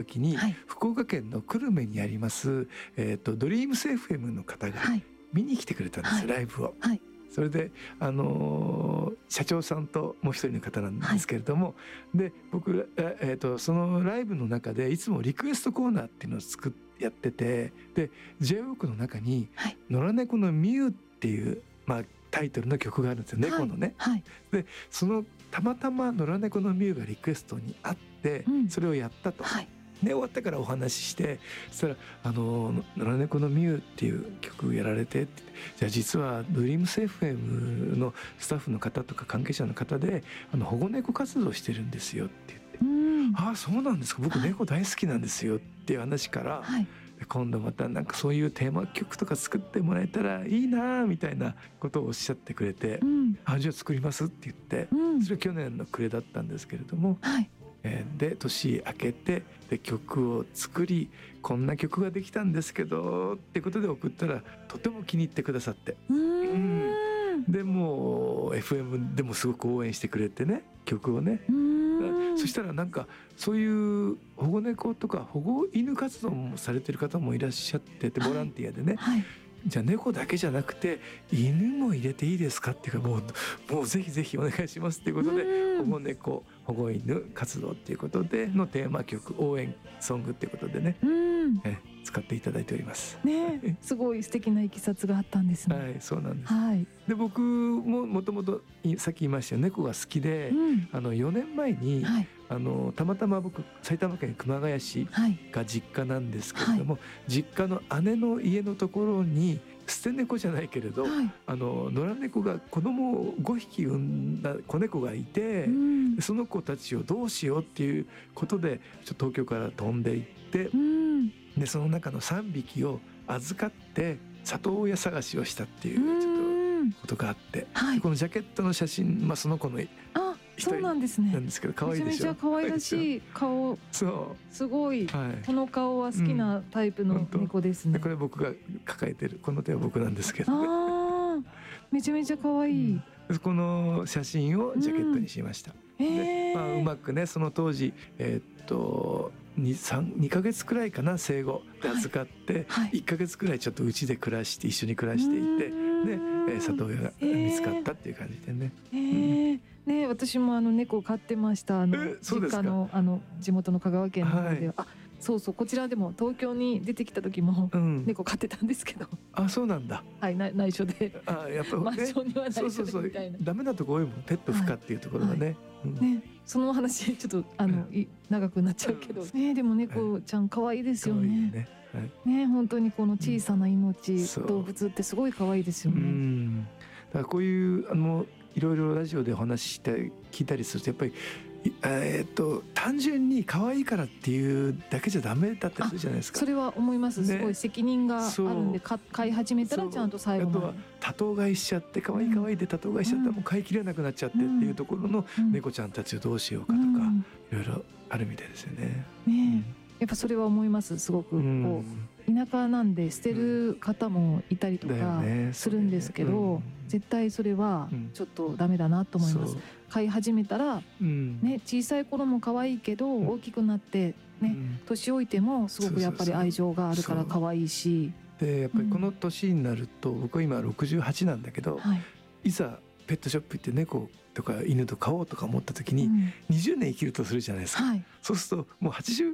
時に、 はい福岡県の久留米にあります、ドリームス FM の方がはい見に来てくれたんですよ、 はいライブを。 はいそれで、社長さんともう一人の方なんですけれども、で僕、そのライブの中でいつもリクエストコーナーっていうのをやってて、で J-WALK の中にはい 「野良猫のミュウ」っていう、タイトルの曲があるんですよ、猫のね。 はいでそのたまたま野良猫のミュウがリクエストにあって、それをやったと。 はいで終わったからお話しして、そしたら「野良猫のミュウっていう曲やられて」って「じゃあ実はドリームス FM のスタッフの方とか関係者の方で保護猫活動してるんですよ」って言って「ああそうなんですか、僕猫大好きなんですよ」っていう話から、 はい今度またなんかそういうテーマ曲とか作ってもらえたらいいなみたいなことをおっしゃってくれて「あじゃあ作ります」って言って、それは去年の暮れだったんですけれども。 はいで年明けてで曲を作り、こんな曲ができたんですけどってことで送ったらとても気に入ってくださって、でもう FM でもすごく応援してくれてね、曲をね。そしたらなんかそういう保護猫とか保護犬活動もされてる方もいらっしゃってて、ボランティアでね、 はいじゃあ猫だけじゃなくて犬も入れていいですかっていうか、もうぜひぜひお願いしますっていうことで、保護猫保護犬活動っていうことでのテーマ曲応援ソングっていうことでね、使っていただいております。 ね、すごい素敵な経緯があったんですね。 はい、そうなんです。 はい。 で僕ももともとさっき言いましたよ、猫が好きで、4年前に、 はいたまたま僕埼玉県熊谷市はいが実家なんですけれども、実家の姉の家のところに捨て猫じゃないけれど、 はい野良猫が子供を5匹産んだ子猫がいて、その子たちをどうしようっていうことでちょっと東京から飛んでいって、でその中の3匹を預かって里親探しをしたっていうちょっとことがあって、 はいこのジャケットの写真、その子のあ、そうなんですね。 なんですけど可愛いでしょ。 めちゃめちゃ可愛らしい顔、 そうすごい、 はいこの顔は好きなタイプの猫ですね。 でこれ僕が抱えてるこの手は僕なんですけどね。 ああ、めちゃめちゃ可愛い。 この写真をジャケットにしました。でうまくね、その当時2ヶ月くらいかな、生後で預かって、1ヶ月くらいちょっとうちで暮らして一緒に暮らしていて、で里親が見つかったっていう感じでね。 ね、私も猫を飼ってました。実家の地元の香川県の方では、そうこちらでも東京に出てきた時も猫飼ってたんですけど、 あ、そうなんだ。 はい、内緒で。 やっぱマンションには内緒でみたいな。 ダメなとこ多いもん、ペット不可っていうところがね。 ね、その話ちょっと長くなっちゃうけど、でも猫ちゃん可愛いですよね。ね、本当にこの小さな命、動物ってすごい可愛いですよね。 だからこういういろいろラジオでお話しして聞いたりすると、やっぱり単純に可愛いからっていうだけじゃダメだったりするじゃないですか。 それは思います。すごい責任があるんで、飼い始めたらちゃんと最後まで。 あとは多頭飼いしちゃって、可愛い可愛いで多頭飼いしちゃったらもう飼いきれなくなっちゃってっていうところの猫ちゃんたちをどうしようかとか、いろいろあるみたいですよね。 やっぱそれは思います。すごくこう田舎なんで捨てる方もいたりとかするんですけど、絶対それはちょっとダメだなと思います。飼い始めたらね、小さい頃も可愛いけど大きくなってね、年老いてもすごくやっぱり愛情があるから可愛いし、 でやっぱりこの年になると、僕は今68なんだけど、いざペットショップ行って猫とか犬と飼おうとか思った時に20年生きるとするじゃないですか。そうするともう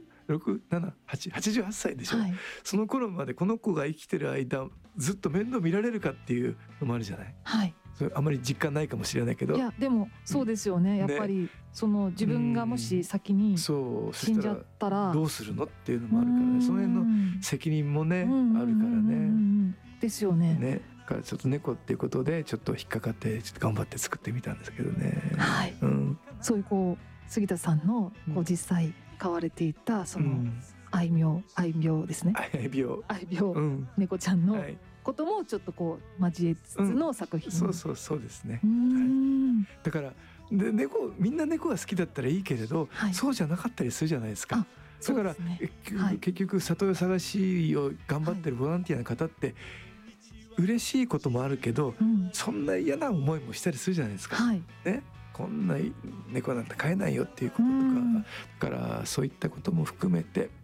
86、7、8、88歳でしょ。その頃までこの子が生きてる間ずっと面倒見られるかっていうのもあるじゃない。それあまり実感ないかもしれないけど、 いやでもそうですよね。やっぱりその自分がもし先に死んじゃったらどうするのっていうのもあるからね。その辺の責任もねあるからね。 ですよね。 だからちょっと猫っていうことでちょっと引っかかってちょっと頑張って作ってみたんですけどね。 そういうこう杉田さんのこう実際飼われていたその愛病ですね。 愛病猫ちゃんのこともちょっとこう交えつつの作品。 そうですね。だからみんな猫が好きだったらいいけれど、そうじゃなかったりするじゃないですか。だから結局里親探しを頑張ってるボランティアの方って嬉しいこともあるけど、そんな嫌な思いもしたりするじゃないですか。こんな猫なんて飼えないよっていうこととか、だからそういったことも含めて